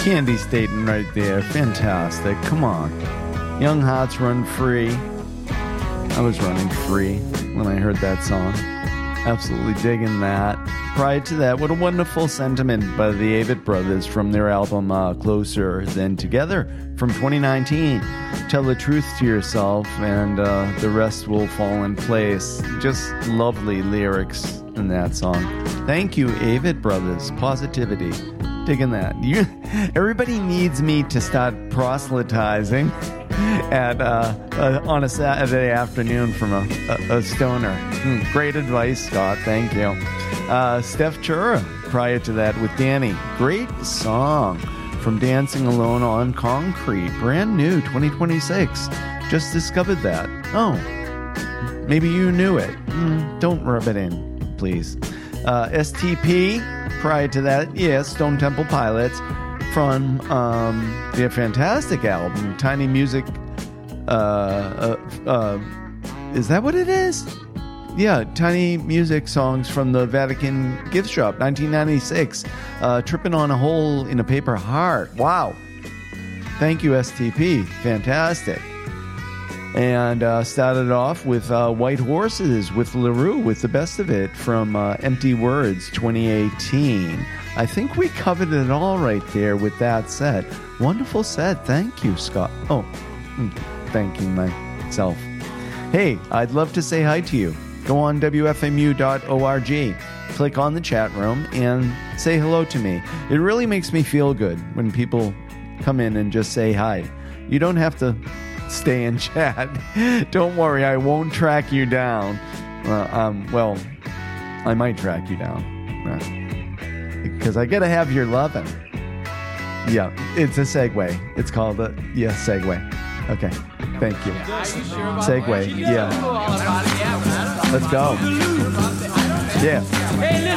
Candy Staten right there. Fantastic. Come on. Young Hearts Run Free. I was running free when I heard that song. Absolutely digging that. Prior to that, what a wonderful sentiment by the Avett Brothers from their album Closer Than Together from 2019. Tell the truth to yourself and the rest will fall in place. Just lovely lyrics in that song. Thank you, Avett Brothers. Positivity. Digging that. Everybody needs me to start proselytizing on a Saturday afternoon from a stoner. Great advice, Scott. Thank you. Steph Chura, prior to that, with Danny. Great song from Dancing Alone on Concrete. Brand new, 2026. Just discovered that. Oh, maybe you knew it. Don't rub it in, please. STP, prior to that, yes, Stone Temple Pilots from their fantastic album, Tiny Music. Is that what it is? Yeah, Tiny Music Songs from the Vatican Gift Shop, 1996. Tripping on a Hole in a Paper Heart. Wow. Thank you, STP. Fantastic. And started off with White Horses with LaRue with the best of it from Empty Words 2018. I think we covered it all right there with that set. Wonderful set. Thank you, Scott. Oh, thanking myself. Hey, I'd love to say hi to you. Go on WFMU.org, click on the chat room, and say hello to me. It really makes me feel good when people come in and just say hi. You don't have to stay in chat. Don't worry, I won't track you down. Well, I might track you down. Because I gotta have your lovin'. Yeah, it's a segue. It's called a segue. Okay, thank you. Segue, yeah. Let's go. Yeah.